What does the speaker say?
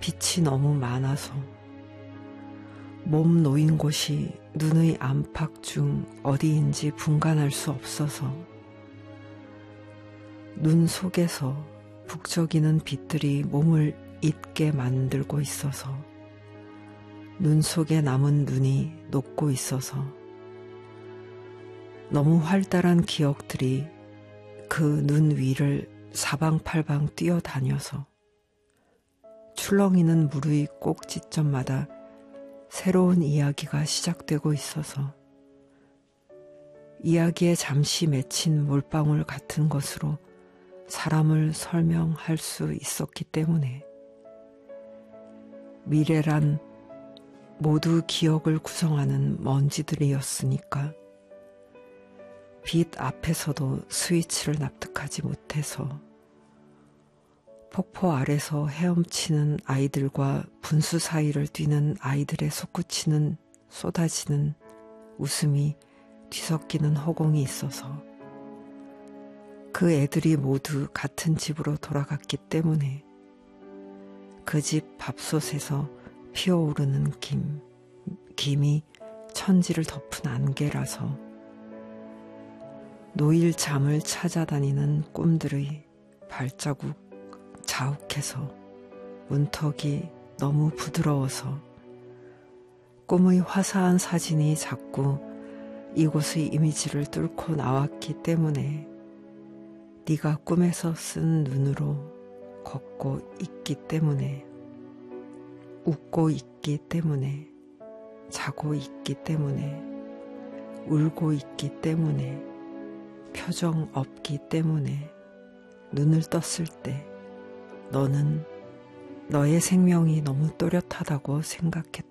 빛이 너무 많아서 몸 놓인 곳이 눈의 안팎 중 어디인지 분간할 수 없어서 눈 속에서 북적이는 빛들이 몸을 잊게 만들고 있어서 눈 속에 남은 눈이 녹고 있어서 너무 활달한 기억들이 그 눈 위를 사방팔방 뛰어다녀서 출렁이는 물의 꼭지점마다 새로운 이야기가 시작되고 있어서 이야기에 잠시 맺힌 물방울 같은 것으로 사람을 설명할 수 있었기 때문에 미래란 모두 기억을 구성하는 먼지들이었으니까 빛 앞에서도 스위치를 납득하지 못해서 폭포 아래서 헤엄치는 아이들과 분수 사이를 뛰는 아이들의 솟구치는 쏟아지는 웃음이 뒤섞이는 허공이 있어서 그 애들이 모두 같은 집으로 돌아갔기 때문에 그 집 밥솥에서 피어오르는 김이 천지를 덮은 안개라서 노일 잠을 찾아다니는 꿈들의 발자국 자욱해서 문턱이 너무 부드러워서 꿈의 화사한 사진이 자꾸 이곳의 이미지를 뚫고 나왔기 때문에 네가 꿈에서 쓴 눈으로 걷고 있기 때문에 웃고 있기 때문에 자고 있기 때문에 울고 있기 때문에 표정 없기 때문에 눈을 떴을 때 너는 너의 생명이 너무 또렷하다고 생각했다.